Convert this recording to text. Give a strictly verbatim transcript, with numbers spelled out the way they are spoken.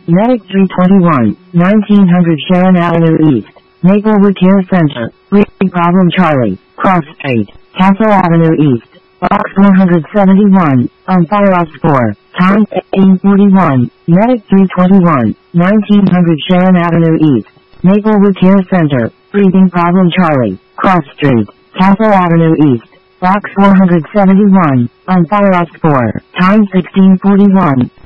Medic three twenty-one, nineteen hundred Sharon Avenue East, Maplewood Care Center, Breathing Problem Charlie, Cross Street, Castle Avenue East, Box four seventy-one, on Firos four, time eighteen forty-one, Medic three twenty-one, nineteen hundred Sharon Avenue East, Maplewood Care Center, Breathing Problem Charlie, Cross Street, Castle Avenue East, Box four seventy-one, on Firos four, time sixteen forty-one.